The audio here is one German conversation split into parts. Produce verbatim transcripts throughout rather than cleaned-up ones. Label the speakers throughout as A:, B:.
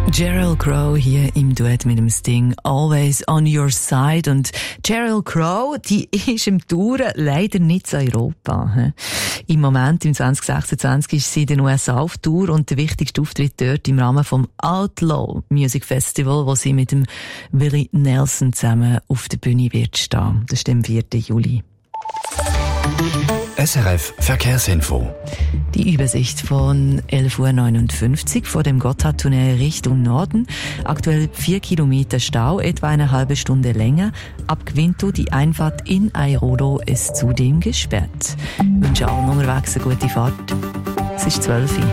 A: Sheryl Crow hier im Duett mit dem Sting, Always on Your Side. Und Sheryl Crow, die ist im Touren leider nicht zu Europa. Im Moment, im zwanzig sechsundzwanzig, ist sie in den U S A auf Tour und der wichtigste Auftritt dort im Rahmen vom Outlaw Music Festival, wo sie mit dem Willie Nelson zusammen auf der Bühne wird stehen. Das ist am vierten Juli.
B: S R F Verkehrsinfo.
A: Die Übersicht von elf Uhr neunundfünfzig vor dem Gotthardtunnel Richtung Norden. Aktuell vier Kilometer Stau, etwa eine halbe Stunde länger. Ab Gvinto die Einfahrt in Airodo ist zudem gesperrt. Ich wünsche allen unterwegs eine gute Fahrt. Es ist zwölf Uhr.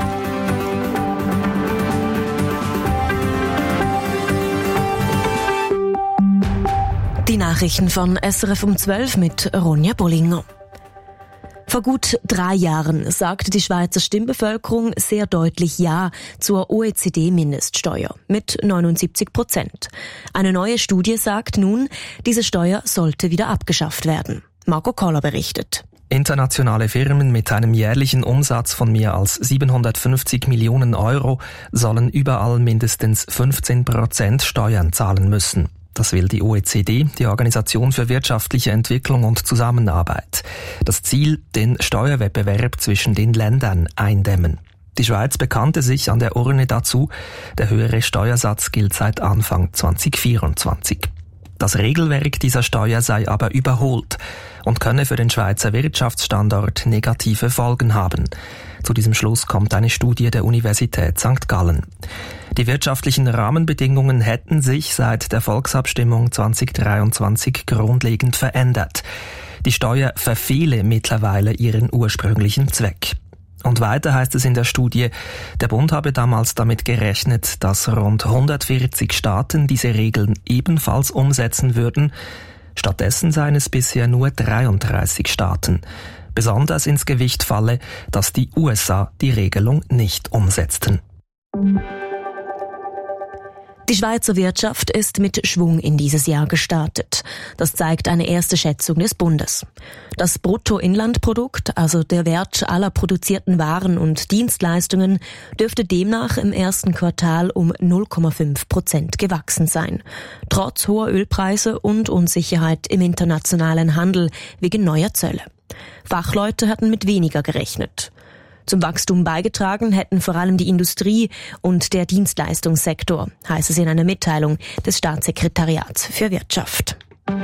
C: Die Nachrichten von S R F um zwölf mit Ronja Bollinger. Vor gut drei Jahren sagte die Schweizer Stimmbevölkerung sehr deutlich Ja zur O E C D-Mindeststeuer mit neunundsiebzig Prozent. Eine neue Studie sagt nun, diese Steuer sollte wieder abgeschafft werden. Marco Koller berichtet.
D: Internationale Firmen mit einem jährlichen Umsatz von mehr als siebenhundertfünfzig Millionen Euro sollen überall mindestens fünfzehn Prozent Steuern zahlen müssen. Das will die O E C D, die Organisation für wirtschaftliche Entwicklung und Zusammenarbeit. Das Ziel, den Steuerwettbewerb zwischen den Ländern eindämmen. Die Schweiz bekannte sich an der Urne dazu. Der höhere Steuersatz gilt seit Anfang zwanzig vierundzwanzig. Das Regelwerk dieser Steuer sei aber überholt und könne für den Schweizer Wirtschaftsstandort negative Folgen haben. Zu diesem Schluss kommt eine Studie der Universität Sankt Gallen. Die wirtschaftlichen Rahmenbedingungen hätten sich seit der Volksabstimmung zwanzig dreiundzwanzig grundlegend verändert. Die Steuer verfehle mittlerweile ihren ursprünglichen Zweck. Und weiter heißt es in der Studie, der Bund habe damals damit gerechnet, dass rund hundertvierzig Staaten diese Regeln ebenfalls umsetzen würden. Stattdessen seien es bisher nur dreiunddreißig Staaten. Besonders ins Gewicht falle, dass die U S A die Regelung nicht umsetzten.
C: Die Schweizer Wirtschaft ist mit Schwung in dieses Jahr gestartet. Das zeigt eine erste Schätzung des Bundes. Das Bruttoinlandprodukt, also der Wert aller produzierten Waren und Dienstleistungen, dürfte demnach im ersten Quartal um null Komma fünf Prozent gewachsen sein. Trotz hoher Ölpreise und Unsicherheit im internationalen Handel wegen neuer Zölle. Fachleute hatten mit weniger gerechnet. Zum Wachstum beigetragen hätten vor allem die Industrie und der Dienstleistungssektor, heißt es in einer Mitteilung des Staatssekretariats für Wirtschaft.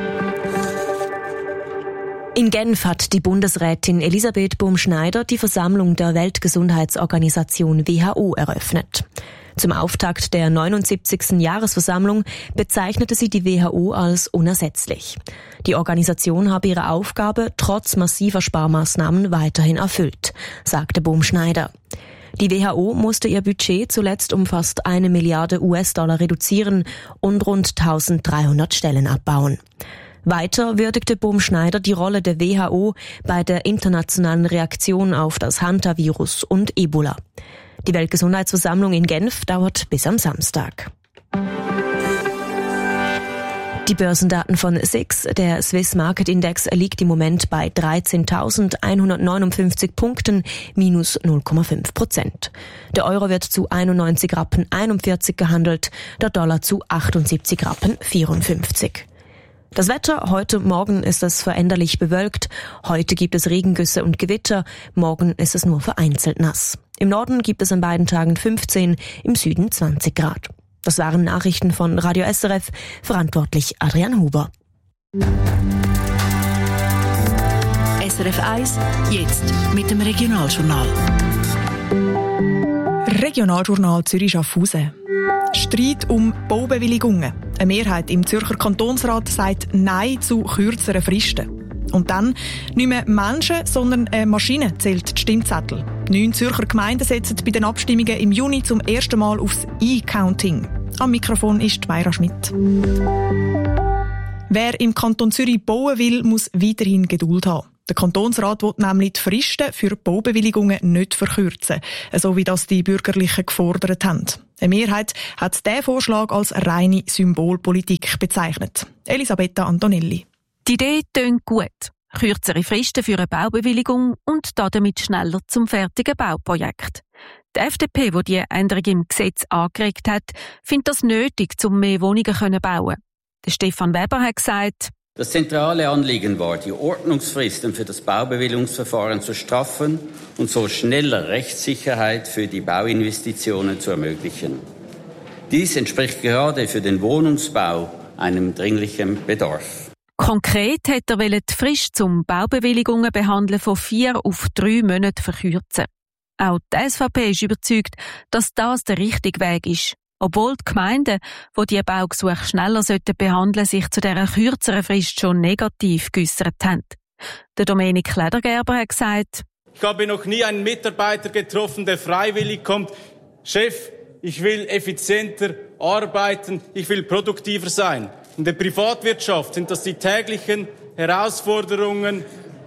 C: In Genf hat die Bundesrätin Elisabeth Bohm-Schneider die Versammlung der Weltgesundheitsorganisation W H O eröffnet. Zum Auftakt der neunundsiebzigsten Jahresversammlung bezeichnete sie die W H O als unersetzlich. Die Organisation habe ihre Aufgabe trotz massiver Sparmaßnahmen weiterhin erfüllt, sagte Bohm-Schneider. Die W H O musste ihr Budget zuletzt um fast eine Milliarde U S-Dollar reduzieren und rund eintausenddreihundert Stellen abbauen. Weiter würdigte Bohm-Schneider die Rolle der W H O bei der internationalen Reaktion auf das Hantavirus und Ebola. Die Weltgesundheitsversammlung in Genf dauert bis am Samstag. Die Börsendaten von S I X, der Swiss Market Index, liegt im Moment bei dreizehntausendeinhundertneunundfünfzig Punkten, minus null Komma fünf Prozent. Der Euro wird zu einundneunzig Rappen einundvierzig gehandelt, der Dollar zu achtundsiebzig Rappen vierundfünfzig. Das Wetter, heute Morgen ist es veränderlich bewölkt, heute gibt es Regengüsse und Gewitter, morgen ist es nur vereinzelt nass. Im Norden gibt es an beiden Tagen fünfzehn, im Süden zwanzig Grad. Das waren Nachrichten von Radio S R F, verantwortlich Adrian Huber.
E: S R F eins, jetzt mit dem Regionaljournal.
F: Regionaljournal Zürich-Schaffhausen. Streit um Baubewilligungen. Eine Mehrheit im Zürcher Kantonsrat sagt Nein zu kürzeren Fristen. Und dann nicht mehr Menschen, sondern eine Maschine zählt die Stimmzettel. Neun Zürcher Gemeinden setzen bei den Abstimmungen im Juni zum ersten Mal aufs E-Counting. Am Mikrofon ist Mayra Schmidt. Wer im Kanton Zürich bauen will, muss weiterhin Geduld haben. Der Kantonsrat will nämlich die Fristen für Baubewilligungen nicht verkürzen, so wie das die Bürgerlichen gefordert haben. Eine Mehrheit hat diesen Vorschlag als reine Symbolpolitik bezeichnet. Elisabetta Antonelli.
G: Die Idee tönt gut. Kürzere Fristen für eine Baubewilligung und damit schneller zum fertigen Bauprojekt. Die F D P, die die Änderung im Gesetz angeregt hat, findet das nötig, um mehr Wohnungen zu bauen. Der Stefan Weber hat gesagt,
H: das zentrale Anliegen war, die Ordnungsfristen für das Baubewilligungsverfahren zu straffen und so schneller Rechtssicherheit für die Bauinvestitionen zu ermöglichen. Dies entspricht gerade für den Wohnungsbau einem dringlichen Bedarf.
G: Konkret hat er die Frist zum Baubewilligungen behandeln von vier auf drei Monate verkürzen. Auch die S V P ist überzeugt, dass das der richtige Weg ist. Obwohl die Gemeinden, die diese Baugesuche schneller behandeln sollten, sich zu dieser kürzeren Frist schon negativ geäussert haben. Der Dominik Ledergerber hat gesagt,
I: ich habe noch nie einen Mitarbeiter getroffen, der freiwillig kommt. Chef, ich will effizienter arbeiten, ich will produktiver sein. In der Privatwirtschaft sind das die täglichen Herausforderungen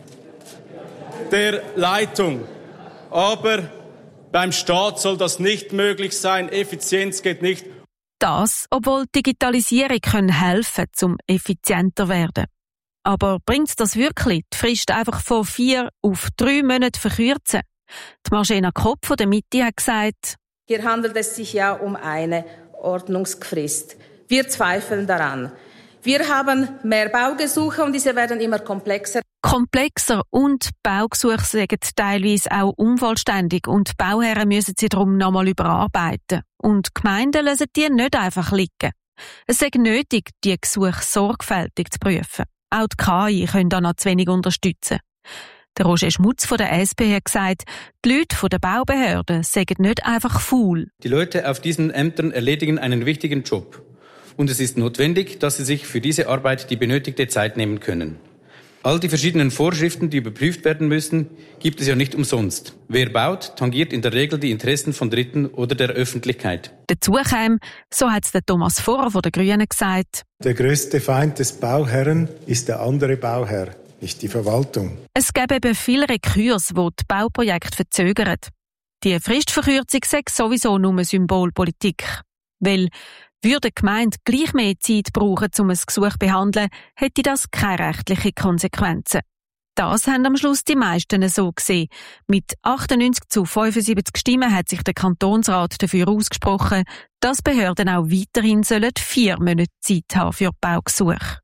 I: der Leitung. Aber beim Staat soll das nicht möglich sein. Effizienz geht nicht.
G: Das, obwohl Digitalisierung helfen kann, um effizienter zu werden. Aber bringt es das wirklich, die Frist einfach von vier auf drei Monate verkürzen? Die Margena Kopp von der Mitte hat gesagt,
J: hier handelt es sich ja um eine Ordnungsfrist. Wir zweifeln daran. Wir haben mehr Baugesuche und diese werden immer komplexer.
G: Komplexer und Baugesuche sind teilweise auch unvollständig und die Bauherren müssen sie darum nochmal überarbeiten. Und die Gemeinden lassen die nicht einfach liegen. Es ist nötig, die Gesuche sorgfältig zu prüfen. Auch die K I können da noch zu wenig unterstützen. Der Roger Schmutz von der S P hat gesagt, die Leute von der Baubehörden seien nicht einfach faul.
K: Die Leute auf diesen Ämtern erledigen einen wichtigen Job. Und es ist notwendig, dass sie sich für diese Arbeit die benötigte Zeit nehmen können. All die verschiedenen Vorschriften, die überprüft werden müssen, gibt es ja nicht umsonst. Wer baut, tangiert in der Regel die Interessen von Dritten oder der Öffentlichkeit.
G: Dazu käme, so hat es der Thomas Vorer von den Grünen gesagt,
L: der grösste Feind des Bauherren ist der andere Bauherr, nicht die Verwaltung.
G: Es gäbe eben viele Rekurs, die die Bauprojekte verzögern. Die Fristverkürzung sei sowieso nur Symbolpolitik. Weil würde die Gemeinde gleich mehr Zeit brauchen, um ein Gesuch zu behandeln, hätte das keine rechtlichen Konsequenzen. Das haben am Schluss die meisten so gesehen. Mit achtundneunzig zu fünfundsiebzig Stimmen hat sich der Kantonsrat dafür ausgesprochen, dass Behörden auch weiterhin sollen vier Monate Zeit haben für Baugesuche.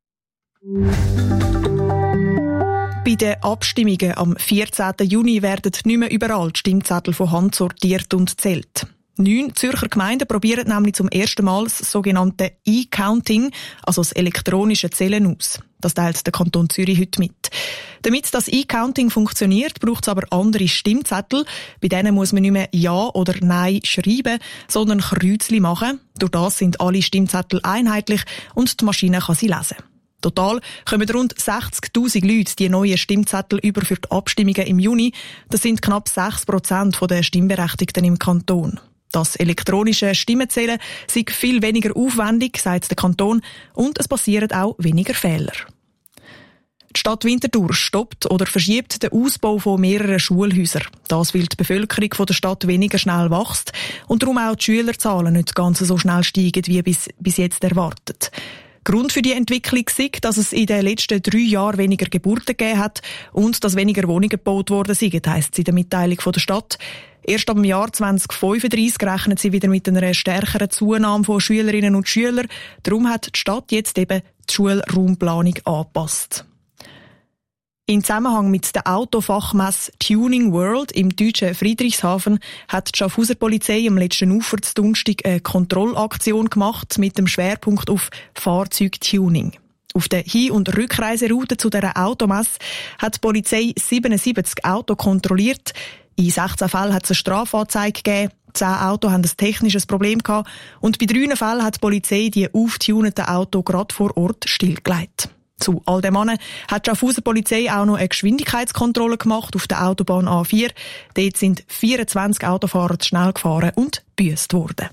F: Bei den Abstimmungen am vierzehnten Juni werden nicht mehr überall die Stimmzettel von Hand sortiert und zählt. Neun Zürcher Gemeinden probieren nämlich zum ersten Mal das sogenannte E-Counting, also das elektronische Zählen aus. Das teilt der Kanton Zürich heute mit. Damit das E-Counting funktioniert, braucht es aber andere Stimmzettel. Bei denen muss man nicht mehr Ja oder Nein schreiben, sondern Kreuzli machen. Durch das sind alle Stimmzettel einheitlich und die Maschine kann sie lesen. Total kommen rund sechzigtausend Leute die neuen Stimmzettel über für die Abstimmungen im Juni. Das sind knapp sechs Prozent der Stimmberechtigten im Kanton. Das elektronische Stimmenzählen sei viel weniger aufwendig, sagt der Kanton, und es passieren auch weniger Fehler. Die Stadt Winterthur stoppt oder verschiebt den Ausbau von mehreren Schulhäusern. Das, weil die Bevölkerung der Stadt weniger schnell wächst und darum auch die Schülerzahlen nicht ganz so schnell steigen, wie bis, bis jetzt erwartet. Grund für die Entwicklung ist, dass es in den letzten drei Jahren weniger Geburten gegeben hat und dass weniger Wohnungen gebaut worden sind, heisst es in der Mitteilung der Stadt. Erst ab dem Jahr zwanzig fünfunddreissig rechnen sie wieder mit einer stärkeren Zunahme von Schülerinnen und Schülern. Darum hat die Stadt jetzt eben die Schulraumplanung angepasst. In Zusammenhang mit der Autofachmesse Tuning World im deutschen Friedrichshafen hat die Schaffhauser Polizei am letzten Ufer zu Donnerstag eine Kontrollaktion gemacht mit dem Schwerpunkt auf Fahrzeugtuning. Auf der Hin- und Rückreiseroute zu dieser Automesse hat die Polizei siebenundsiebzig Autos kontrolliert. In sechzehn Fällen hat es eine Strafanzeige gegeben, zehn Autos haben ein technisches Problem gehabt und bei drei Fällen hat die Polizei die aufgetuneten Autos gerade vor Ort stillgelegt. Zu all dem Mannen hat die Schaffhauser Polizei auch noch eine Geschwindigkeitskontrolle gemacht auf der Autobahn A vier. Dort sind vierundzwanzig Autofahrer zu schnell gefahren und gebüsst worden.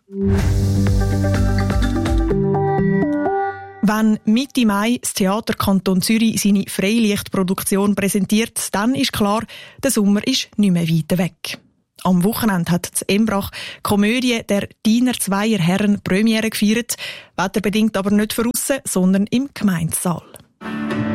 F: Wenn Mitte Mai das Theater Kanton Zürich seine Freilichtproduktion präsentiert, dann ist klar, der Sommer ist nicht mehr weit weg. Am Wochenende hat das Embrach Komödie «Der Diener zweier Herren» Premiere gefeiert, wetterbedingt aber nicht draussen, sondern im Gemeindesaal.